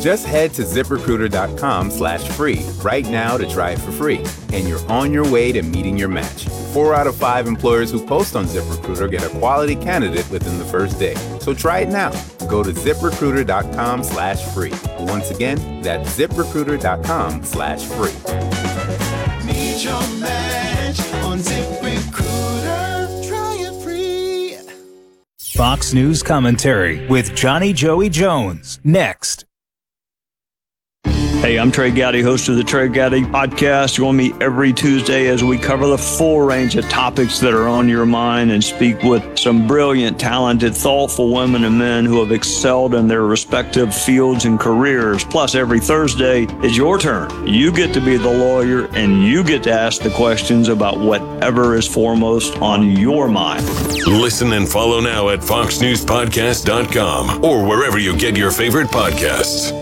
Just head to ZipRecruiter.com/free right now to try it for free, and you're on your way to meeting your match. 4 out of 5 employers who post on ZipRecruiter get a quality candidate within the first day. So try it now. Go to ZipRecruiter.com/free. Once again, that's ZipRecruiter.com/free. Meet your match on ZipRecruiter. Try it free. Fox News commentary with Johnny Joey Jones. Next. Hey, I'm Trey Gowdy, host of the Trey Gowdy Podcast. Join me every Tuesday as we cover the full range of topics that are on your mind and speak with some brilliant, talented, thoughtful women and men who have excelled in their respective fields and careers. Plus, every Thursday is your turn. You get to be the lawyer and you get to ask the questions about whatever is foremost on your mind. Listen and follow now at foxnewspodcast.com or wherever you get your favorite podcasts.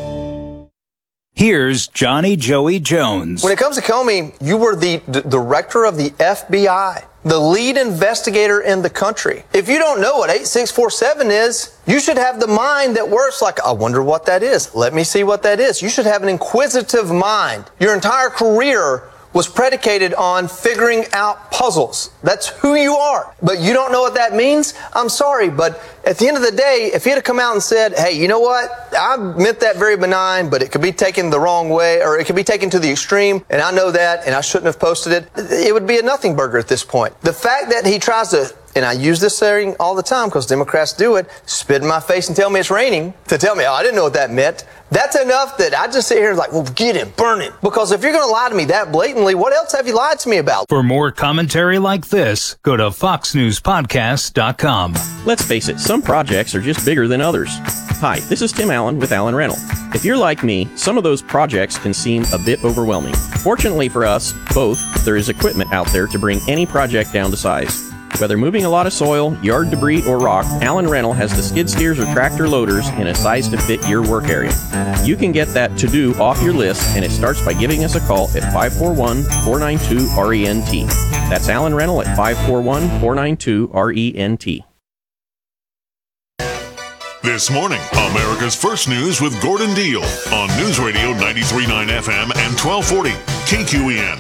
Here's Johnny Joey Jones. When it comes to Comey, you were the director of the FBI, the lead investigator in the country. If you don't know what 8647 is, you should have the mind that works like, I wonder what that is. Let me see what that is. You should have an inquisitive mind. Your entire career was predicated on figuring out puzzles. That's who you are. But you don't know what that means? I'm sorry, but at the end of the day, if he had come out and said, hey, you know what? I meant that very benign, but it could be taken the wrong way, or it could be taken to the extreme, and I know that, and I shouldn't have posted it, it would be a nothing burger at this point. The fact that he tries to, and I use this saying all the time because Democrats do it, spit in my face and tell me it's raining, to tell me, oh, I didn't know what that meant. That's enough that I just sit here and like, well, get him, burn him. Because if you're going to lie to me that blatantly, what else have you lied to me about? For more commentary like this, go to foxnewspodcast.com. Let's face it, some projects are just bigger than others. Hi, this is Tim Allen with Allen Rental. If you're like me, some of those projects can seem a bit overwhelming. Fortunately for us, both, there is equipment out there to bring any project down to size. Whether moving a lot of soil, yard debris, or rock, Allen Rental has the skid steers or tractor loaders in a size to fit your work area. You can get that to-do off your list, and it starts by giving us a call at 541-492-RENT. That's Allen Rental at 541-492-RENT. This morning, America's First News with Gordon Deal on News Radio 93.9 FM and 1240 KQEN.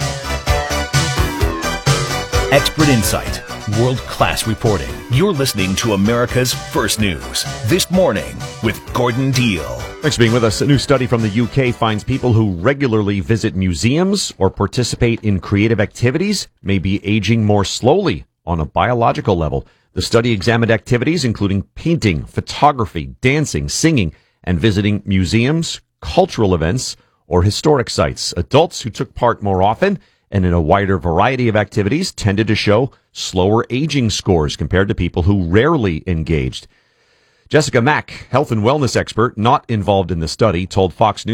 Expert insight, world-class reporting. You're listening to America's First News This Morning with Gordon Deal. Thanks for being with us. A new study from the UK finds people who regularly visit museums or participate in creative activities may be aging more slowly on a biological level. The study examined activities including painting, photography, dancing, singing, and visiting museums, cultural events, or historic sites. Adults who took part more often and in a wider variety of activities tended to show slower aging scores compared to people who rarely engaged. Jessica Mack, health and wellness expert not involved in the study, told Fox News